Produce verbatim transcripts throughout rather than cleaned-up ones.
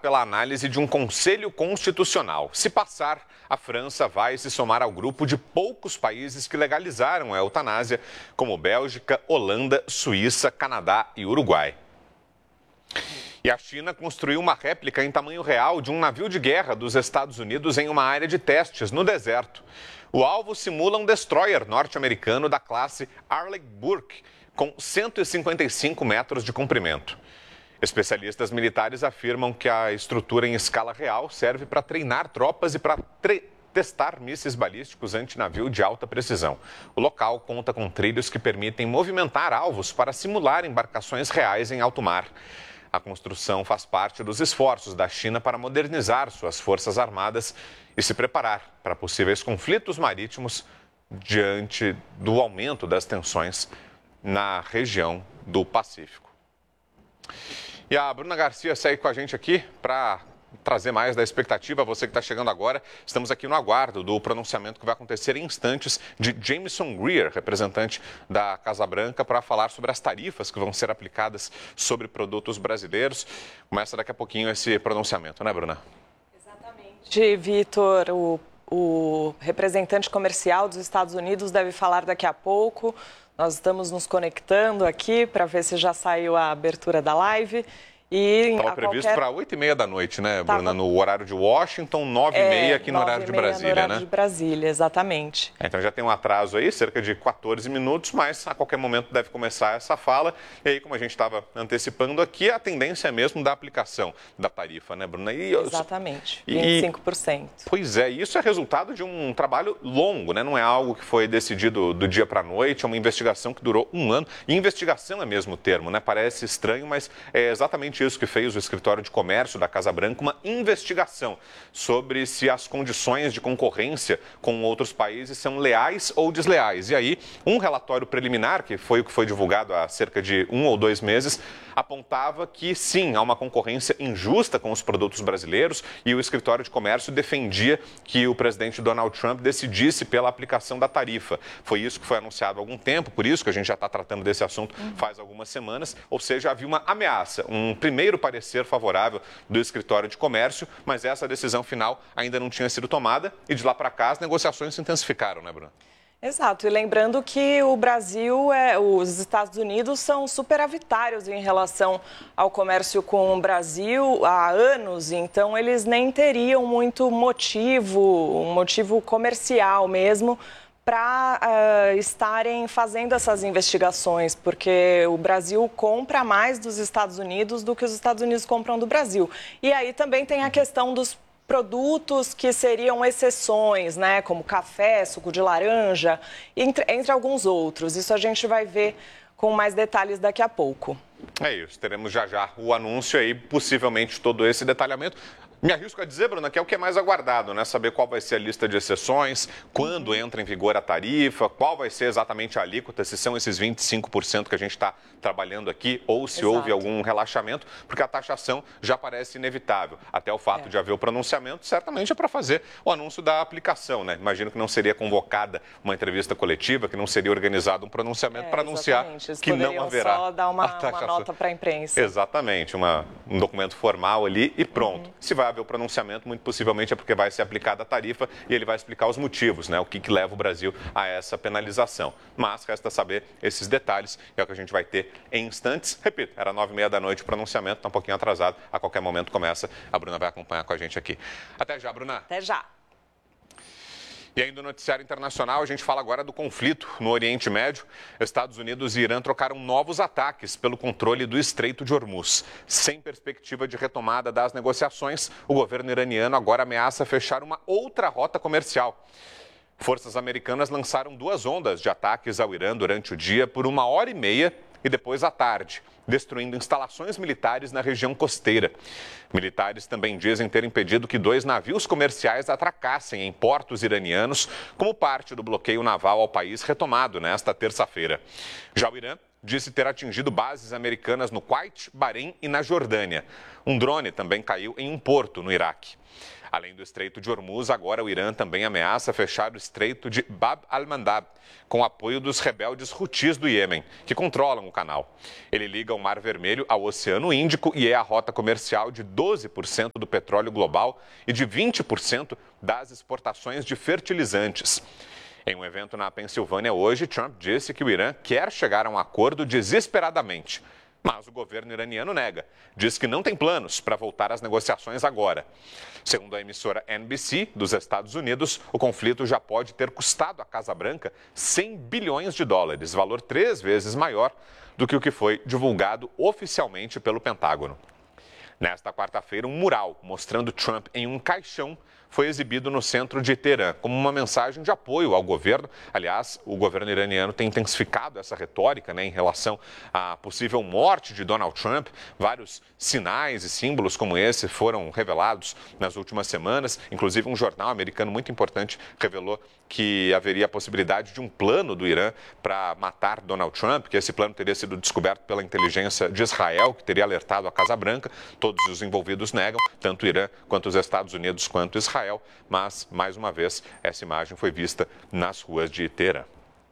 pela análise de um conselho constitucional. Se passar, a França vai se somar ao grupo de poucos países que legalizaram a eutanásia, como Bélgica, Holanda, Suíça, Canadá e Uruguai. E a China construiu uma réplica em tamanho real de um navio de guerra dos Estados Unidos em uma área de testes no deserto. O alvo simula um destroyer norte-americano da classe Arleigh Burke, com cento e cinquenta e cinco metros de comprimento. Especialistas militares afirmam que a estrutura em escala real serve para treinar tropas e para tre- testar mísseis balísticos antinavio de alta precisão. O local conta com trilhos que permitem movimentar alvos para simular embarcações reais em alto mar. A construção faz parte dos esforços da China para modernizar suas forças armadas e se preparar para possíveis conflitos marítimos diante do aumento das tensões na região do Pacífico. E a Bruna Garcia segue com a gente aqui para trazer mais da expectativa. Você que está chegando agora, estamos aqui no aguardo do pronunciamento que vai acontecer em instantes de Jameson Greer, representante da Casa Branca, para falar sobre as tarifas que vão ser aplicadas sobre produtos brasileiros. Começa daqui a pouquinho esse pronunciamento, né, Bruna? Exatamente, Vitor. O, o representante comercial dos Estados Unidos deve falar daqui a pouco. Nós estamos nos conectando aqui para ver se já saiu a abertura da live. Estava previsto qualquer... para oito e meia da noite, né, Bruna? Tava... No horário de Washington, nove e meia é, aqui no horário de Brasília, no horário né? de Brasília, exatamente. É, então já tem um atraso aí, cerca de quatorze minutos, mas a qualquer momento deve começar essa fala. E aí, como a gente estava antecipando aqui, a tendência é mesmo da aplicação da tarifa, né, Bruna? E, exatamente, vinte e cinco por cento. E, pois é, isso é resultado de um trabalho longo, né? Não é algo que foi decidido do dia para a noite, é uma investigação que durou um ano. E investigação é mesmo o termo, né? Parece estranho, mas é exatamente isso que fez o Escritório de Comércio da Casa Branca, uma investigação sobre se as condições de concorrência com outros países são leais ou desleais. E aí, um relatório preliminar, que foi o que foi divulgado há cerca de um ou dois meses, apontava que sim, há uma concorrência injusta com os produtos brasileiros e o Escritório de Comércio defendia que o presidente Donald Trump decidisse pela aplicação da tarifa. Foi isso que foi anunciado há algum tempo, por isso que a gente já está tratando desse assunto faz algumas semanas, ou seja, havia uma ameaça, um primeiro parecer favorável do Escritório de Comércio, mas essa decisão final ainda não tinha sido tomada e de lá para cá as negociações se intensificaram, né, Bruna? Exato, e lembrando que o Brasil, é, os Estados Unidos são superavitários em relação ao comércio com o Brasil há anos, então eles nem teriam muito motivo, um motivo comercial mesmo, para uh, estarem fazendo essas investigações, porque o Brasil compra mais dos Estados Unidos do que os Estados Unidos compram do Brasil. E aí também tem a questão dos produtos que seriam exceções, né, como café, suco de laranja, entre, entre alguns outros. Isso a gente vai ver com mais detalhes daqui a pouco. É isso, teremos já já o anúncio aí, possivelmente todo esse detalhamento. Me arrisco a dizer, Bruna, que é o que é mais aguardado, né? Saber qual vai ser a lista de exceções, quando entra em vigor a tarifa, qual vai ser exatamente a alíquota, se são esses vinte e cinco por cento que a gente está trabalhando aqui, ou se Exato. houve algum relaxamento, porque a taxação já parece inevitável. Até o fato é. de haver o pronunciamento, certamente é para fazer o anúncio da aplicação, né? Imagino que não seria convocada uma entrevista coletiva, que não seria organizado um pronunciamento é, para anunciar que não haverá só dar uma, uma nota para a imprensa. Exatamente, uma, um documento formal ali e pronto. Uhum. Se vai haver o pronunciamento, muito possivelmente é porque vai ser aplicada a tarifa e ele vai explicar os motivos, né? O que, que leva o Brasil a essa penalização. Mas resta saber esses detalhes, que é o que a gente vai ter em instantes. Repito, era nove e meia da noite o pronunciamento, está um pouquinho atrasado, a qualquer momento começa. A Bruna vai acompanhar com a gente aqui. Até já, Bruna. Até já. E ainda no noticiário internacional, a gente fala agora do conflito no Oriente Médio. Estados Unidos e Irã trocaram novos ataques pelo controle do Estreito de Hormuz. Sem perspectiva de retomada das negociações, o governo iraniano agora ameaça fechar uma outra rota comercial. Forças americanas lançaram duas ondas de ataques ao Irã durante o dia por uma hora e meia e depois à tarde, destruindo instalações militares na região costeira. Militares também dizem ter impedido que dois navios comerciais atracassem em portos iranianos, como parte do bloqueio naval ao país retomado nesta terça-feira. Já o Irã disse ter atingido bases americanas no Kuwait, Bahrein e na Jordânia. Um drone também caiu em um porto no Iraque. Além do Estreito de Hormuz, agora o Irã também ameaça fechar o Estreito de Bab al-Mandab, com apoio dos rebeldes Houthis do Iêmen, que controlam o canal. Ele liga o Mar Vermelho ao Oceano Índico e é a rota comercial de doze por cento do petróleo global e de vinte por cento das exportações de fertilizantes. Em um evento na Pensilvânia hoje, Trump disse que o Irã quer chegar a um acordo desesperadamente. Mas o governo iraniano nega. Diz que não tem planos para voltar às negociações agora. Segundo a emissora N B C dos Estados Unidos, o conflito já pode ter custado à Casa Branca cem bilhões de dólares, valor três vezes maior do que o que foi divulgado oficialmente pelo Pentágono. Nesta quarta-feira, um mural mostrando Trump em um caixão foi exibido no centro de Teherã, como uma mensagem de apoio ao governo. Aliás, o governo iraniano tem intensificado essa retórica, né, em relação à possível morte de Donald Trump. Vários sinais e símbolos como esse foram revelados nas últimas semanas. Inclusive, um jornal americano muito importante revelou que haveria a possibilidade de um plano do Irã para matar Donald Trump, que esse plano teria sido descoberto pela inteligência de Israel, que teria alertado a Casa Branca. Todos os envolvidos negam, tanto o Irã quanto os Estados Unidos quanto Israel. Mas, mais uma vez, essa imagem foi vista nas ruas de Teherã.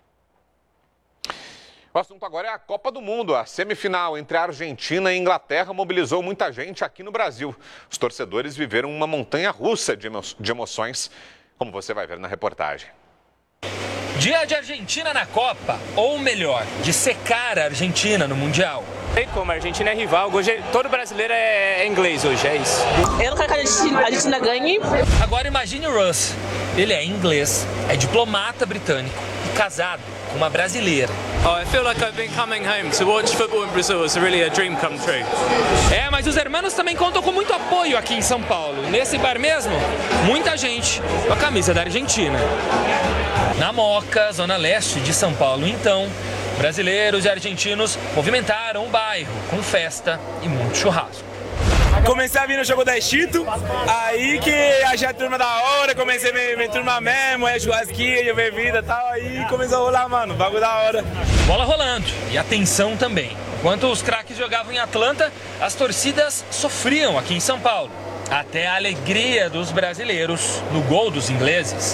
O assunto agora é a Copa do Mundo. A semifinal entre a Argentina e a Inglaterra mobilizou muita gente aqui no Brasil. Os torcedores viveram uma montanha-russa de, emo- de emoções, como você vai ver na reportagem. Dia de Argentina na Copa, ou melhor, de secar a Argentina no Mundial. Tem como, a Argentina é rival, hoje todo brasileiro é inglês hoje, é isso. Eu não quero que a Argentina, a Argentina ganhe. Agora imagine o Russ, ele é inglês, é diplomata britânico e casado com uma brasileira. Oh, I feel like I've been coming home to watch football in Brazil. It's really a dream come true. É, mas os hermanos também contam com muito apoio aqui em São Paulo. Nesse bar mesmo, muita gente com a camisa da Argentina. Na Moca, zona leste de São Paulo, então, brasileiros e argentinos movimentaram o bairro com festa e muito churrasco. Comecei a vir no jogo da Egito, aí que achei a turma da hora, comecei a me, me turma mesmo, é churrasquinha, bebida e tal, aí começou a rolar, mano, bagulho da hora. Bola rolando e atenção também. Enquanto os craques jogavam em Atlanta, as torcidas sofriam aqui em São Paulo. Até a alegria dos brasileiros no gol dos ingleses.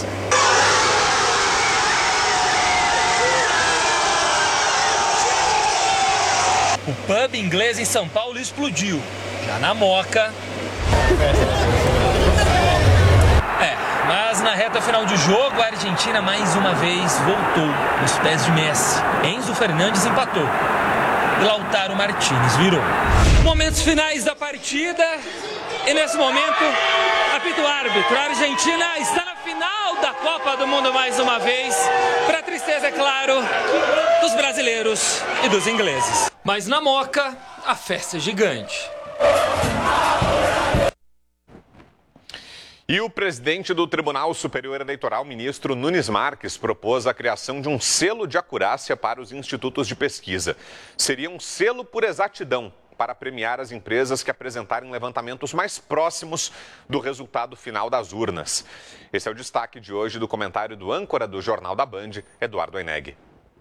O pub inglês em São Paulo explodiu. Já na Moca. É, mas na reta final de jogo, a Argentina mais uma vez voltou nos pés de Messi. Enzo Fernandes empatou. E Lautaro Martínez virou. Momentos finais da partida. E nesse momento, apita o árbitro. A Argentina está na final da Copa do Mundo mais uma vez. Para tristeza, é claro, dos brasileiros e dos ingleses. Mas na Moca, a festa é gigante. E o presidente do Tribunal Superior Eleitoral, ministro Nunes Marques, propôs a criação de um selo de acurácia para os institutos de pesquisa. Seria um selo por exatidão para premiar as empresas que apresentarem levantamentos mais próximos do resultado final das urnas. Esse é o destaque de hoje do comentário do âncora do Jornal da Band, Eduardo Aineg.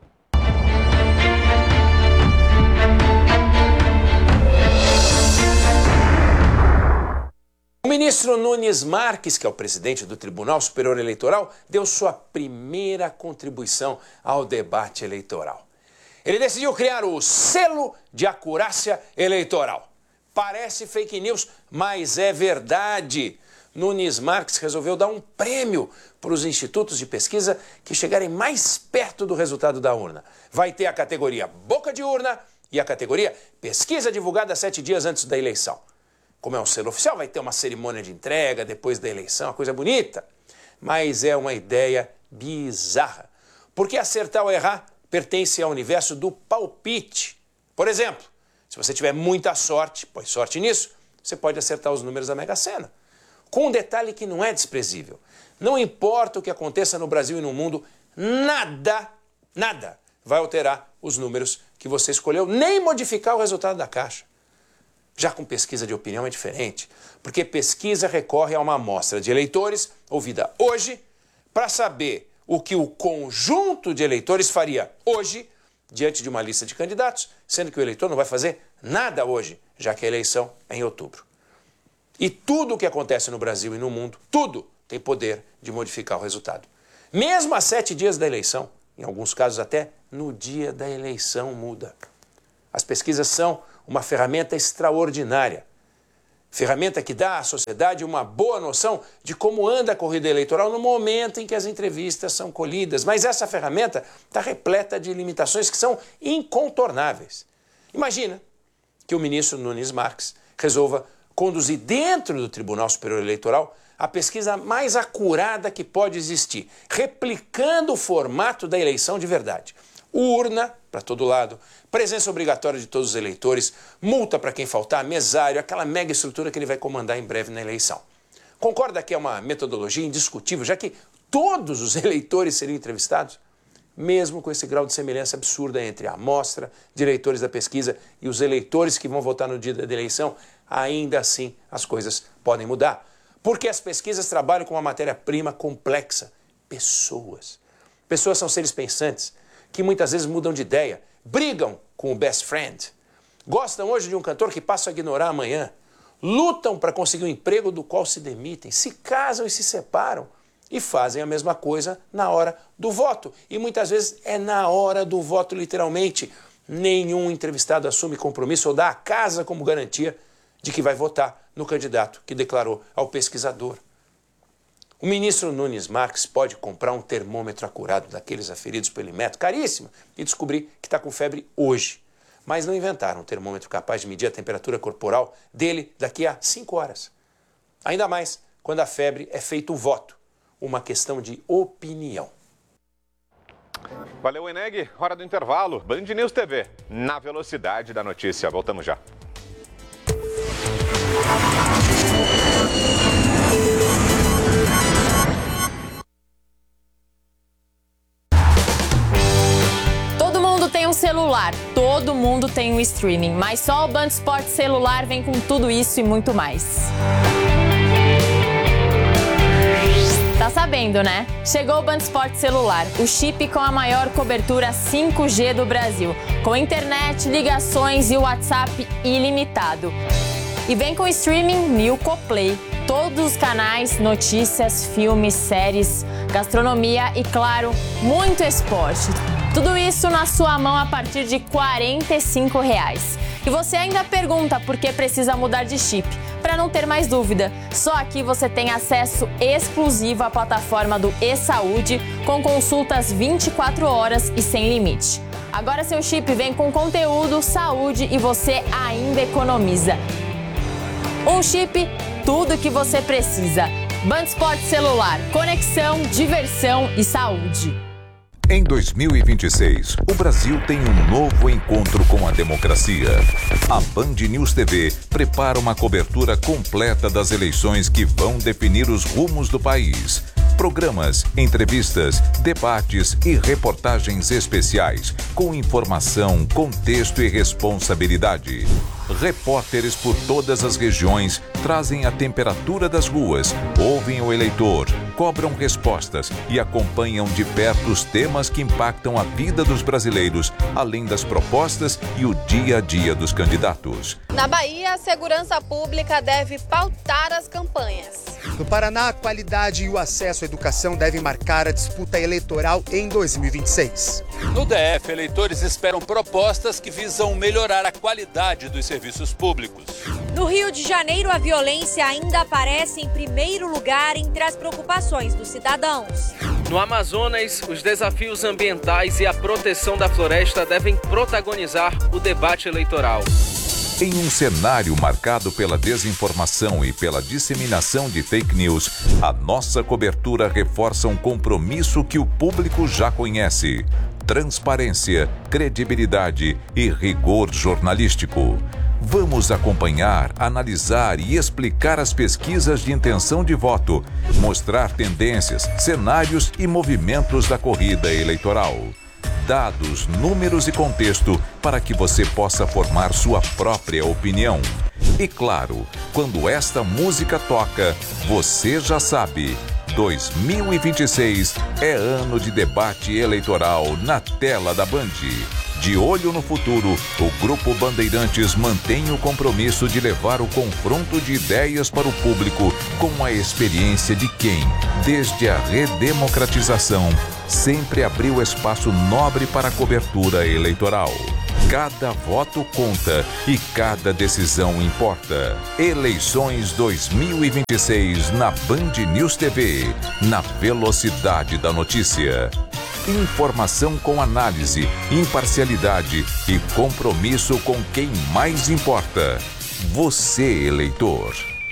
O ministro Nunes Marques, que é o presidente do Tribunal Superior Eleitoral, deu sua primeira contribuição ao debate eleitoral. Ele decidiu criar o selo de acurácia eleitoral. Parece fake news, mas é verdade. Nunes Marques resolveu dar um prêmio para os institutos de pesquisa que chegarem mais perto do resultado da urna. Vai ter a categoria Boca de Urna e a categoria Pesquisa divulgada sete dias antes da eleição. Como é um selo oficial, vai ter uma cerimônia de entrega depois da eleição, uma coisa bonita. Mas é uma ideia bizarra. Porque acertar ou errar pertence ao universo do palpite. Por exemplo, se você tiver muita sorte, põe sorte nisso, você pode acertar os números da Mega Sena. Com um detalhe que não é desprezível. Não importa o que aconteça no Brasil e no mundo, nada, nada vai alterar os números que você escolheu, nem modificar o resultado da caixa. Já com pesquisa de opinião é diferente, porque pesquisa recorre a uma amostra de eleitores, ouvida hoje, para saber o que o conjunto de eleitores faria hoje diante de uma lista de candidatos, sendo que o eleitor não vai fazer nada hoje, já que a eleição é em outubro. E tudo o que acontece no Brasil e no mundo, tudo tem poder de modificar o resultado. Mesmo a sete dias da eleição, em alguns casos até no dia da eleição muda. As pesquisas são uma ferramenta extraordinária. Ferramenta que dá à sociedade uma boa noção de como anda a corrida eleitoral no momento em que as entrevistas são colhidas. Mas essa ferramenta está repleta de limitações que são incontornáveis. Imagina que o ministro Nunes Marques resolva conduzir dentro do Tribunal Superior Eleitoral a pesquisa mais acurada que pode existir, replicando o formato da eleição de verdade. Urna para todo lado, presença obrigatória de todos os eleitores, multa para quem faltar, mesário, aquela mega estrutura que ele vai comandar em breve na eleição. Concorda que é uma metodologia indiscutível, já que todos os eleitores seriam entrevistados? Mesmo com esse grau de semelhança absurda entre a amostra, diretores da pesquisa e os eleitores que vão votar no dia da eleição, ainda assim as coisas podem mudar. Porque as pesquisas trabalham com uma matéria-prima complexa. Pessoas. Pessoas são seres pensantes, que muitas vezes mudam de ideia, brigam com o best friend, gostam hoje de um cantor que passa a ignorar amanhã, lutam para conseguir um emprego do qual se demitem, se casam e se separam e fazem a mesma coisa na hora do voto. E muitas vezes é na hora do voto, literalmente. Nenhum entrevistado assume compromisso ou dá a casa como garantia de que vai votar no candidato que declarou ao pesquisador. O ministro Nunes Marques pode comprar um termômetro acurado daqueles aferidos pelo Inmetro, caríssimo, e descobrir que está com febre hoje. Mas não inventaram um termômetro capaz de medir a temperatura corporal dele daqui a cinco horas. Ainda mais quando a febre é feito o voto, uma questão de opinião. Valeu, Eneg. Hora do intervalo. Band News T V, na velocidade da notícia. Voltamos já. Todo mundo tem um celular, todo mundo tem um streaming, mas só o Band Esportes Celular vem com tudo isso e muito mais. Tá sabendo, né? Chegou o Band Esportes Celular, o chip com a maior cobertura cinco G do Brasil, com internet, ligações e WhatsApp ilimitado. E vem com streaming Nilco Play, todos os canais, notícias, filmes, séries, gastronomia e, claro, muito esporte. Tudo isso na sua mão a partir de quarenta e cinco reais. E você ainda pergunta por que precisa mudar de chip. Para não ter mais dúvida, só aqui você tem acesso exclusivo à plataforma do eSaúde, com consultas vinte e quatro horas e sem limite. Agora seu chip vem com conteúdo, saúde e você ainda economiza. Um chip, tudo que você precisa. Band Esportes Celular, conexão, diversão e saúde. Em dois mil e vinte e seis, o Brasil tem um novo encontro com a democracia. A Band News T V prepara uma cobertura completa das eleições que vão definir os rumos do país. Programas, entrevistas, debates e reportagens especiais, com informação, contexto e responsabilidade. Repórteres por todas as regiões trazem a temperatura das ruas, ouvem o eleitor, cobram respostas e acompanham de perto os temas que impactam a vida dos brasileiros, além das propostas e o dia a dia dos candidatos. Na Bahia, a segurança pública deve pautar as campanhas. No Paraná, a qualidade e o acesso à educação devem marcar a disputa eleitoral em dois mil e vinte e seis. No D F, eleitores esperam propostas que visam melhorar a qualidade dos serviços públicos. No Rio de Janeiro, a violência ainda aparece em primeiro lugar entre as preocupações dos cidadãos. No Amazonas, os desafios ambientais e a proteção da floresta devem protagonizar o debate eleitoral. Em um cenário marcado pela desinformação e pela disseminação de fake news, a nossa cobertura reforça um compromisso que o público já conhece: transparência, credibilidade e rigor jornalístico. Vamos acompanhar, analisar e explicar as pesquisas de intenção de voto, mostrar tendências, cenários e movimentos da corrida eleitoral. Dados, números e contexto para que você possa formar sua própria opinião. E claro, quando esta música toca, você já sabe, dois mil e vinte e seis é ano de debate eleitoral na tela da Band. De olho no futuro, o Grupo Bandeirantes mantém o compromisso de levar o confronto de ideias para o público com a experiência de quem, desde a redemocratização, sempre abriu espaço nobre para a cobertura eleitoral. Cada voto conta e cada decisão importa. Eleições dois mil e vinte e seis na Band News T V, na velocidade da notícia. Informação com análise, imparcialidade e compromisso com quem mais importa. Você, eleitor.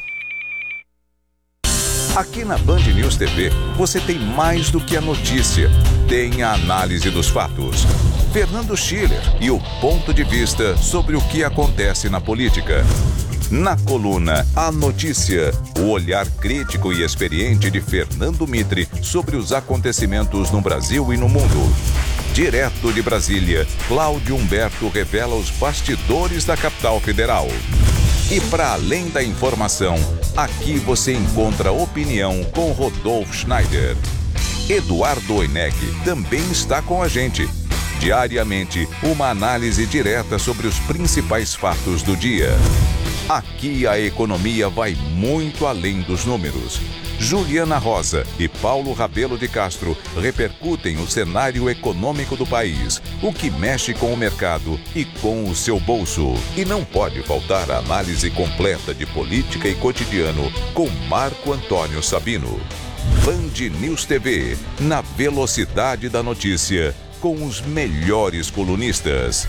Aqui na Band News T V, você tem mais do que a notícia. Tem a análise dos fatos. Fernando Schiller e o ponto de vista sobre o que acontece na política. Na coluna A Notícia, o olhar crítico e experiente de Fernando Mitre sobre os acontecimentos no Brasil e no mundo. Direto de Brasília, Cláudio Humberto revela os bastidores da capital federal. E para além da informação, aqui você encontra opinião com Rodolfo Schneider. Eduardo Oineg também está com a gente. Diariamente, uma análise direta sobre os principais fatos do dia. Aqui a economia vai muito além dos números. Juliana Rosa e Paulo Rabelo de Castro repercutem o cenário econômico do país, o que mexe com o mercado e com o seu bolso. E não pode faltar a análise completa de política e cotidiano com Marco Antônio Sabino. Band News T V, na velocidade da notícia, com os melhores colunistas.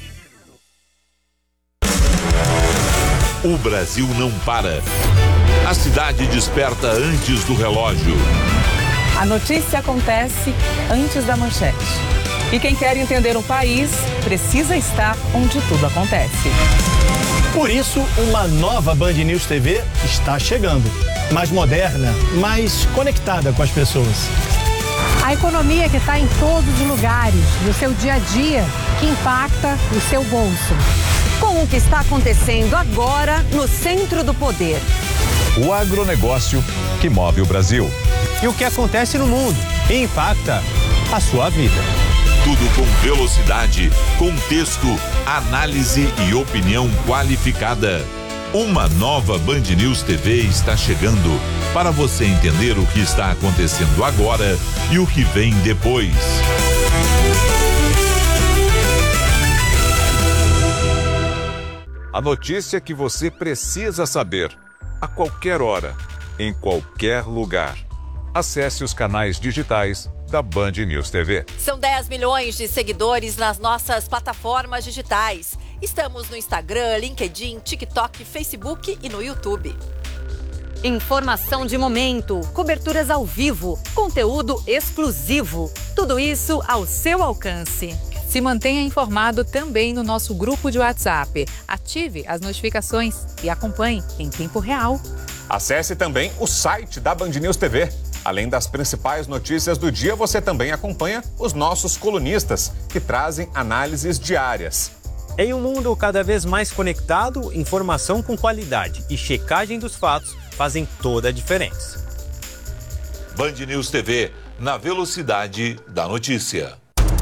O Brasil não para. A cidade desperta antes do relógio. A notícia acontece antes da manchete. E quem quer entender o país precisa estar onde tudo acontece. Por isso, uma nova Band News T V está chegando. Mais moderna, mais conectada com as pessoas. A economia que está em todos os lugares, no seu dia a dia, que impacta o seu bolso. Com o que está acontecendo agora no centro do poder. O agronegócio que move o Brasil. E o que acontece no mundo e impacta a sua vida. Tudo com velocidade, contexto, análise e opinião qualificada. Uma nova Band News T V está chegando para você entender o que está acontecendo agora e o que vem depois. A notícia que você precisa saber, a qualquer hora, em qualquer lugar. Acesse os canais digitais da Band News T V. São dez milhões de seguidores nas nossas plataformas digitais. Estamos no Instagram, LinkedIn, TikTok, Facebook e no YouTube. Informação de momento, coberturas ao vivo, conteúdo exclusivo. Tudo isso ao seu alcance. Se mantenha informado também no nosso grupo de WhatsApp. Ative as notificações e acompanhe em tempo real. Acesse também o site da Band News T V. Além das principais notícias do dia, você também acompanha os nossos colunistas, que trazem análises diárias. Em um mundo cada vez mais conectado, informação com qualidade e checagem dos fatos fazem toda a diferença. Band News T V, na velocidade da notícia.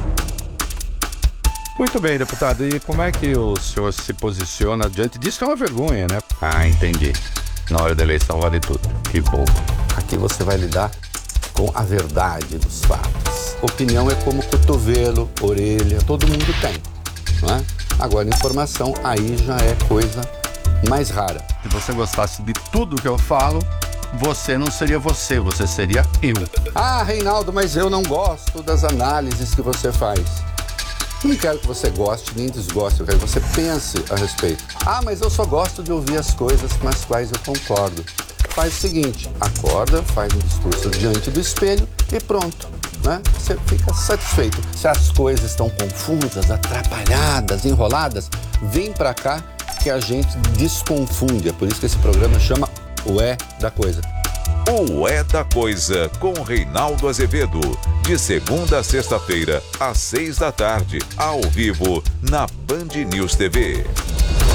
Muito bem, deputado. E como é que o senhor se posiciona diante disso? Que é uma vergonha, né? Ah, entendi. Na hora da eleição vale tudo. Que bom. Aqui você vai lidar com a verdade dos fatos. Opinião é como cotovelo, orelha, todo mundo tem, não é? Agora, informação aí já é coisa mais rara. Se você gostasse de tudo que eu falo, você não seria você, você seria eu. Ah, Reinaldo, mas eu não gosto das análises que você faz. Não quero que você goste nem desgoste, eu quero que você pense a respeito. Ah, mas eu só gosto de ouvir as coisas com as quais eu concordo. Faz o seguinte, acorda, faz um discurso diante do espelho e pronto, né? Você fica satisfeito. Se as coisas estão confusas, atrapalhadas, enroladas, vem pra cá que a gente desconfunde. É por isso que esse programa chama O É da Coisa. O É da Coisa, com Reinaldo Azevedo, de segunda a sexta-feira, às seis da tarde, ao vivo, na Band News T V.